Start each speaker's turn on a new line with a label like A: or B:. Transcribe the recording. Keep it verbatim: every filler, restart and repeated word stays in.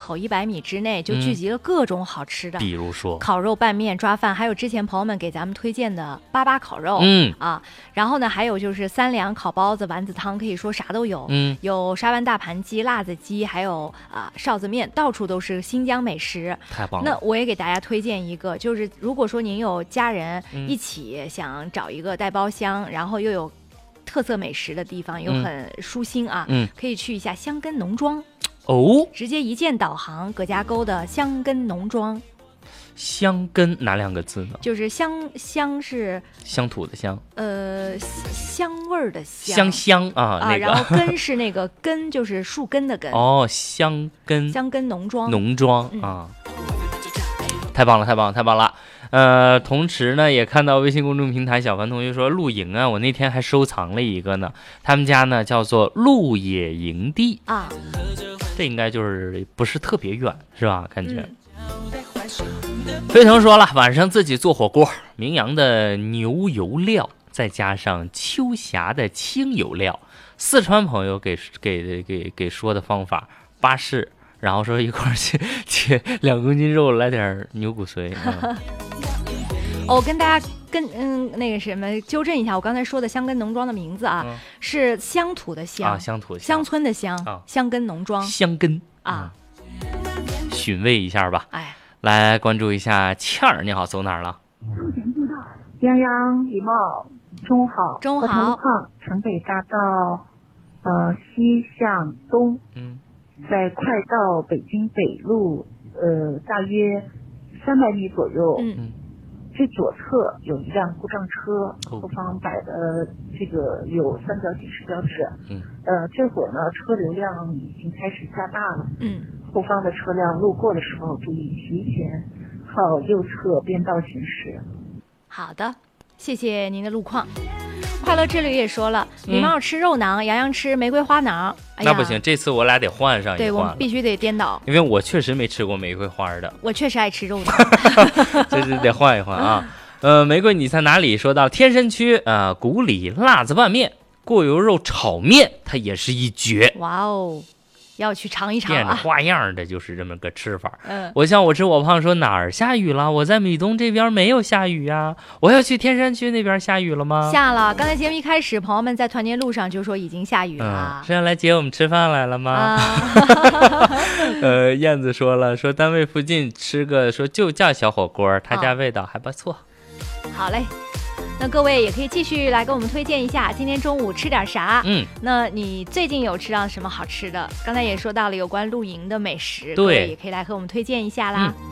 A: 口一百米之内就聚集了各种好吃的，
B: 嗯、比如说
A: 烤肉、拌面、抓饭，还有之前朋友们给咱们推荐的粑粑烤肉，
B: 嗯
A: 啊，然后呢还有就是三两烤包子、丸子汤，可以说啥都有，
B: 嗯，
A: 有沙湾大盘鸡、辣子鸡，还有啊、呃、臊子面，到处都是新疆美食，
B: 太棒了。
A: 那我也给大家推荐一个，就是如果说您有家人一起想找一个带包厢，嗯、然后又有特色美食的地方，又很舒心啊，
B: 嗯，
A: 可以去一下香根农庄。
B: 哦，
A: 直接一键导航葛家沟的香根农庄。
B: 香根哪两个字呢？
A: 就是香香是
B: 乡土的乡，
A: 呃香味儿的
B: 香
A: 香
B: 香啊，
A: 啊，
B: 那个、
A: 然后根是那个根，就是树根的根。
B: 哦，香根
A: 香根农庄，
B: 农庄、
A: 嗯、
B: 啊，太棒了，太棒了，太棒了。呃，同时呢，也看到微信公众平台小凡同学说露营啊，我那天还收藏了一个呢。他们家呢叫做鹿野营地
A: 啊，
B: 这应该就是不是特别远，是吧？感觉。
A: 嗯
B: 飞腾说了，晚上自己做火锅，名扬的牛油料，再加上秋霞的清油料。四川朋友给给给给说的方法，巴氏，然后说一块切切两公斤肉，来点牛骨髓。嗯
A: 我、哦、跟大家跟嗯那个什么纠正一下，我刚才说的香根农庄的名字啊，嗯、是乡土的乡
B: 啊，乡土
A: 乡村的乡，
B: 啊、
A: 香根农庄，
B: 香根
A: 啊，
B: 嗯、询问一下吧。
A: 哎，
B: 来关注一下倩儿，你好，走哪儿了？
C: 泱泱礼貌，中午好，
A: 中午好，
C: 城北大道，呃西向东，
B: 嗯，
C: 在快到北京北路，呃大约三百米左右，
A: 嗯。
C: 最左侧有一辆故障车，后方摆的这个有三角警示标志。
B: 嗯，
C: 呃，这会儿呢，车流量已经开始加大了。
A: 嗯，
C: 后方的车辆路过的时候，注意提前靠右侧变道行驶。
A: 好的，谢谢您的路况。快乐之旅也说了，李茂吃肉囊，洋洋吃玫瑰花囊。哎、
B: 那不行，这次我俩得换上一换。
A: 对，我们必须得颠倒，
B: 因为我确实没吃过玫瑰花的。
A: 我确实爱吃肉囊，
B: 这是得换一换啊。呃，玫瑰你在哪里？说到天山区啊、呃，古里辣子拌面、过油肉炒面，它也是一绝。
A: 哇哦！要去尝一尝
B: 变着花样的就是这么个吃法。
A: 嗯，
B: 我像我吃我胖说哪儿下雨了？我在米东这边没有下雨呀。我要去天山区那边下雨了吗？
A: 下了。刚才节目一开始，朋友们在团结路上就说已经下雨了。
B: 嗯、是要来接我们吃饭来了吗？
A: 啊、
B: 呃，燕子说了，说单位附近吃个说就叫小火锅，他家味道还不错。
A: 哦、好嘞。那各位也可以继续来给我们推荐一下今天中午吃点啥。
B: 嗯，
A: 那你最近有吃到什么好吃的？刚才也说到了有关露营的美食，
B: 对，
A: 也可以来和我们推荐一下啦。
B: 嗯